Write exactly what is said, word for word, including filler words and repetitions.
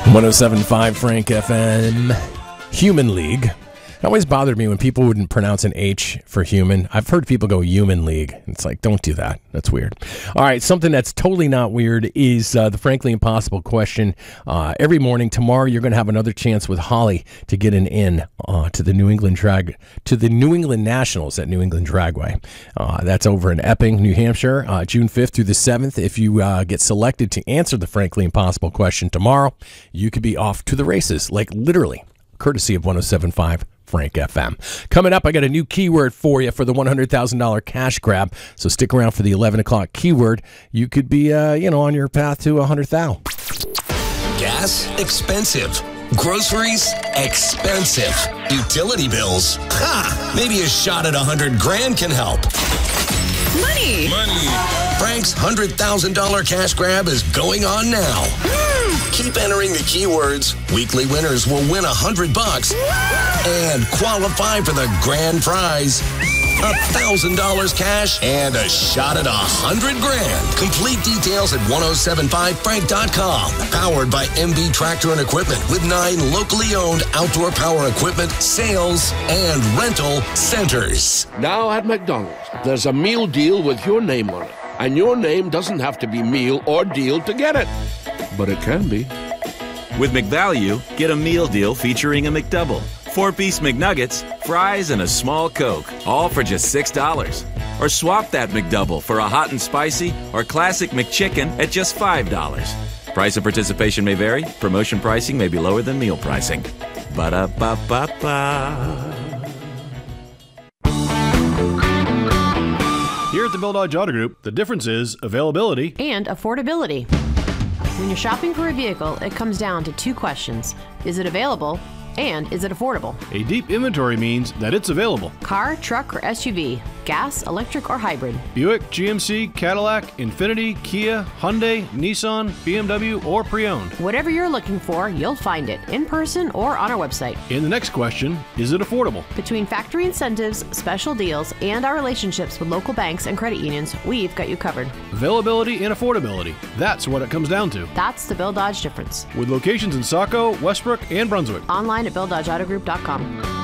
one oh seven point five Frank F M, Human League. It always bothered me when people wouldn't pronounce an H for human. I've heard people go Human League. It's like, don't do that. That's weird. All right, something that's totally not weird is uh, the Frankly Impossible question. Uh, every morning, tomorrow, you're going to have another chance with Holly to get an in uh, to the New England drag to the New England Nationals at New England Dragway. Uh, that's over in Epping, New Hampshire, uh, June fifth through the seventh. If you uh, get selected to answer the Frankly Impossible question tomorrow, you could be off to the races, like literally, courtesy of one oh seven point five Frank F M. Coming up, I got a new keyword for you for the one hundred thousand dollars cash grab. So stick around for the eleven o'clock keyword. You could be, uh, you know, on your path to one hundred thousand dollars. Gas, expensive. Groceries, expensive. Utility bills, ha! Maybe a shot at a hundred grand can help. Money. Money. Frank's one hundred thousand dollars cash grab is going on now. Keep entering the keywords. Weekly winners will win a hundred bucks and qualify for the grand prize. A thousand dollars cash and a shot at a hundred grand. Complete details at ten seventy-five frank dot com. Powered by M B Tractor and Equipment with nine locally owned outdoor power equipment, sales, and rental centers. Now at McDonald's, there's a meal deal with your name on it. And your name doesn't have to be meal or deal to get it. But it can be. With McValue, get a meal deal featuring a McDouble, four-piece McNuggets, fries, and a small Coke, all for just six dollars. Or swap that McDouble for a hot and spicy or classic McChicken at just five dollars. Price of participation may vary. Promotion pricing may be lower than meal pricing. Ba-da-ba-ba-ba. Here at the Bill Dodge Auto Group, the difference is availability and affordability. When you're shopping for a vehicle, it comes down to two questions. Is it available? And is it affordable? A deep inventory means that it's available. Car, truck, or S U V, gas, electric, or hybrid. Buick, G M C, Cadillac, Infiniti, Kia, Hyundai, Nissan, B M W, or pre-owned. Whatever you're looking for, you'll find it in person or on our website. And the next question, is it affordable? Between factory incentives, special deals, and our relationships with local banks and credit unions, we've got you covered. Availability and affordability. That's what it comes down to. That's the Bill Dodge difference. With locations in Saco, Westbrook, and Brunswick. Online at bill dodge auto group dot com.